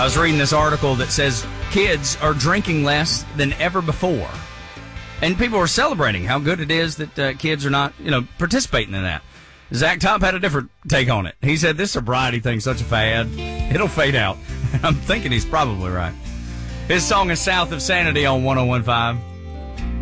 I was reading this article that says kids are drinking less than ever before. And people are celebrating how good it is that kids are not, participating in that. Zach Top had a different take on it. He said this sobriety thing's such a fad, it'll fade out. I'm thinking he's probably right. His song is South of Sanity on 101.5.